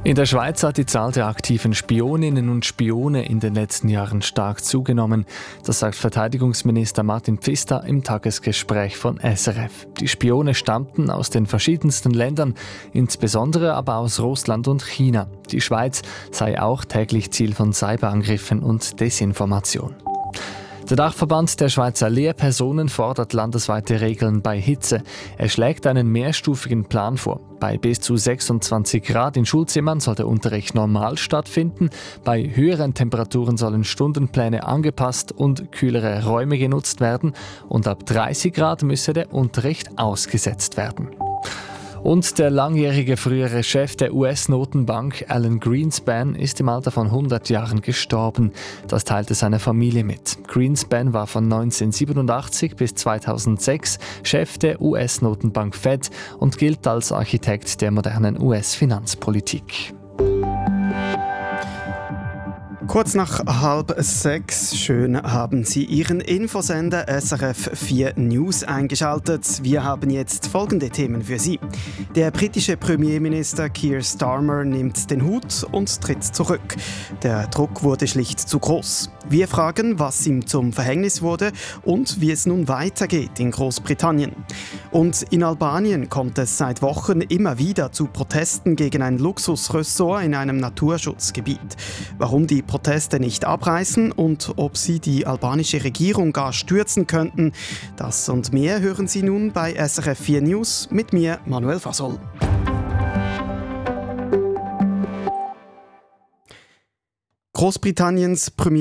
In der Schweiz hat die Zahl der aktiven Spioninnen und Spione in den letzten Jahren stark zugenommen. Das sagt Verteidigungsminister Martin Pfister im Tagesgespräch von SRF. Die Spione stammten aus den verschiedensten Ländern, insbesondere aber aus Russland und China. Die Schweiz sei auch täglich Ziel von Cyberangriffen und Desinformation. Der Dachverband der Schweizer Lehrpersonen fordert landesweite Regeln bei Hitze. Er schlägt einen mehrstufigen Plan vor. Bei bis zu 26 Grad in Schulzimmern soll der Unterricht normal stattfinden. Bei höheren Temperaturen sollen Stundenpläne angepasst und kühlere Räume genutzt werden. Und ab 30 Grad müsse der Unterricht ausgesetzt werden. Und der langjährige frühere Chef der US-Notenbank, Alan Greenspan, ist im Alter von 100 Jahren gestorben. Das teilte seine Familie mit. Greenspan war von 1987 bis 2006 Chef der US-Notenbank Fed und gilt als Architekt der modernen US-Finanzpolitik. Kurz nach 5:30, schön haben Sie Ihren Infosender SRF 4 News eingeschaltet. Wir haben jetzt folgende Themen für Sie. Der britische Premierminister Keir Starmer nimmt den Hut und tritt zurück. Der Druck wurde schlicht zu groß. Wir fragen, was ihm zum Verhängnis wurde und wie es nun weitergeht in Großbritannien. Und in Albanien kommt es seit Wochen immer wieder zu Protesten gegen ein Luxusressort in einem Naturschutzgebiet. Warum die Proteste nicht abreißen und ob sie die albanische Regierung gar stürzen könnten, das und mehr hören Sie nun bei SRF 4 News mit mir, Manuel Fasol. Großbritanniens Premier